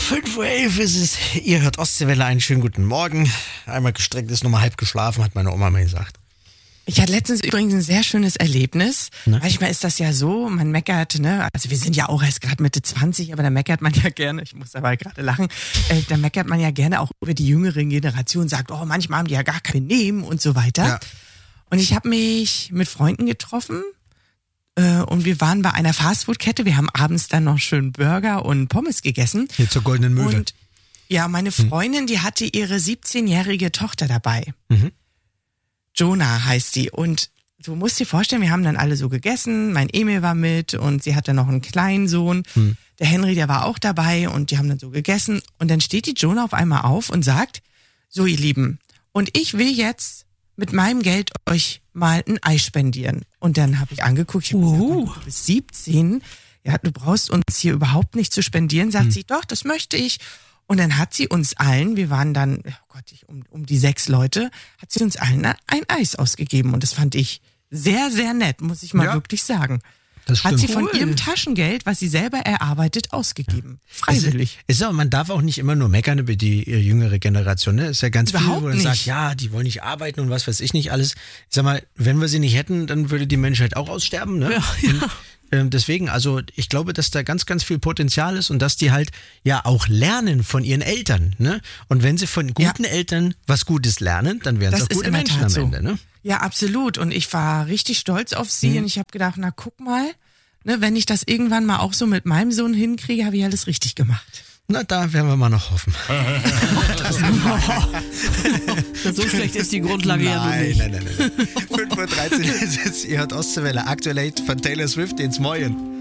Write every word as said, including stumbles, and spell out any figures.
fünf Uhr elf ist es. Ihr hört Ostseewelle, einen schönen guten Morgen. Einmal gestreckt ist, nochmal halb geschlafen, hat meine Oma mir gesagt. Ich hatte letztens übrigens ein sehr schönes Erlebnis. Na? Manchmal ist das ja so, man meckert, ne? Also wir sind ja auch erst gerade Mitte zwanzig, aber da meckert man ja gerne, ich muss dabei gerade lachen, äh, da meckert man ja gerne auch über die jüngere Generation, sagt, oh, manchmal haben die ja gar kein Nehmen und so weiter. Ja. Und ich habe mich mit Freunden getroffen äh, und wir waren bei einer Fastfood-Kette. Wir haben abends dann noch schön Burger und Pommes gegessen. Hier zur Goldenen Möwe. Und ja, meine Freundin, die hatte ihre siebzehnjährige Tochter dabei. Mhm. Jonah heißt die. Und du musst dir vorstellen, wir haben dann alle so gegessen. Mein Emil war mit und sie hatte noch einen kleinen Sohn. Hm. Der Henry, der war auch dabei und die haben dann so gegessen. Und dann steht die Jonah auf einmal auf und sagt, so ihr Lieben, und ich will jetzt mit meinem Geld euch mal ein Ei spendieren. Und dann habe ich angeguckt, ich habe uh. gesagt, du bist siebzehn, ja, du brauchst uns hier überhaupt nicht zu spendieren. Sagt hm. sie, doch, das möchte ich. Und dann hat sie uns allen, wir waren dann, oh Gott, ich, um, um die sechs Leute, hat sie uns allen ein Eis ausgegeben. Und das fand ich sehr, sehr nett, muss ich mal ja, wirklich sagen. Das hat sie von cool. ihrem Taschengeld, was sie selber erarbeitet, ausgegeben. Freiwillig. Es ist auch, man darf auch nicht immer nur meckern über die jüngere Generation. Ne? Es ist ja ganz Überhaupt viel, wo man nicht. sagt, ja, die wollen nicht arbeiten und was weiß ich nicht alles. Ich sag mal, wenn wir sie nicht hätten, dann würde die Menschheit auch aussterben. Ne? Ja, ja. Und, ähm, deswegen, also ich glaube, dass da ganz, ganz viel Potenzial ist und dass die halt ja auch lernen von ihren Eltern. Ne? Und wenn sie von guten ja. Eltern was Gutes lernen, dann werden sie auch gute Menschen am Ende. Ne? Ja, absolut. Und ich war richtig stolz auf sie hm. und ich habe gedacht, na guck mal, ne, wenn ich das irgendwann mal auch so mit meinem Sohn hinkriege, habe ich alles richtig gemacht. Na, da werden wir mal noch hoffen. So schlecht ist die Grundlage nein, ja noch nicht. Nein, nein, nein, nein. fünf Uhr dreizehn ist jetzt, ihr hört Ostseewelle, aktuell von Taylor Swift ins Morgen.